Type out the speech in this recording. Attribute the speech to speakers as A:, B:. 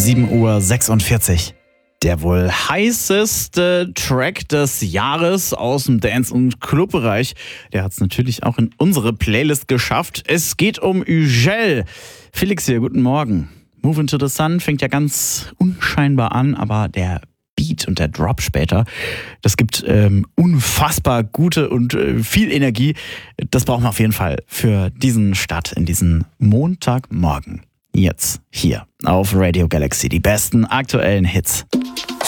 A: 7:46 Uhr. Der wohl heißeste Track des Jahres aus dem Dance- und Clubbereich. Der hat es natürlich auch in unsere Playlist geschafft. Es geht um Ugel. Felix hier, guten Morgen. Move into the Sun fängt ja ganz unscheinbar an, aber der Beat und der Drop später, das gibt unfassbar gute und viel Energie. Das brauchen wir auf jeden Fall für diesen Start in diesen Montagmorgen. Jetzt hier auf Radio Galaxy, die besten aktuellen Hits.